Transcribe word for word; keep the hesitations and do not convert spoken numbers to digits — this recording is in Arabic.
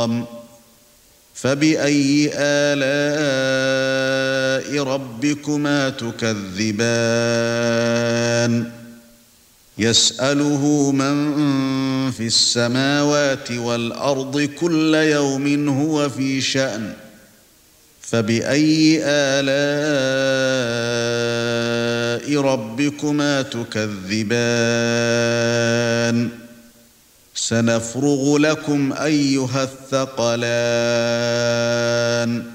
حرام فبأي آلاء ربكما تكذبان يسأله من في السماوات والأرض كل يوم هو في شأن فبأي آلاء ربكما تكذبان سنفرغ لكم أيها الثقلان